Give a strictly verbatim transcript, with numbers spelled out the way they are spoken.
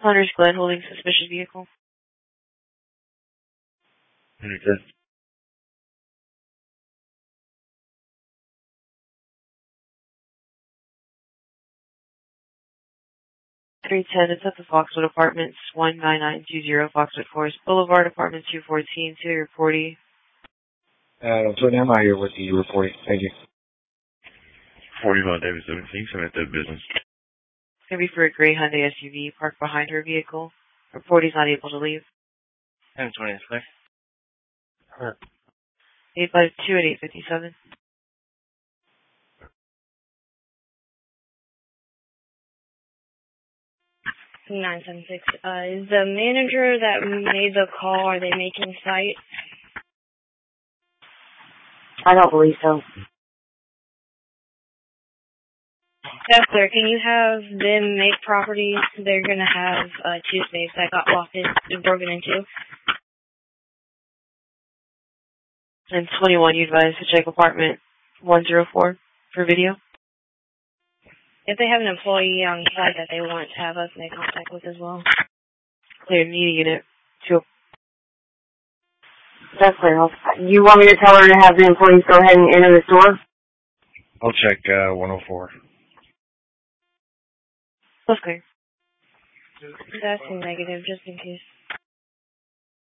Hunter's Glen holding suspicious vehicle. Okay. three ten, it's at the Foxwood Apartments, one nine nine two zero Foxwood Forest Boulevard, Apartment two fourteen, to your forty. Uh, so now I'm out here with the reporting. Thank you. forty-one David seventeen, submit that business. It's going to be for a gray Hyundai S U V parked behind her vehicle. Report he's not able to leave. ten twenty, is clear. Alright. eight five two at eight fifty-seven. nine seven six. Uh, is the manager that made the call, are they making site? I don't believe so. That's clear. Can you have them make properties? They're going to have uh, two safes that got locked in and broken into. And twenty-one, you advise to check apartment one oh four for video. If they have an employee on site that they want to have us make contact with as well. Clear media unit. Two. That's clear. You want me to tell her to have the employees go ahead and enter the store? I'll check uh, one oh four. That's clear. That's a negative, just in case.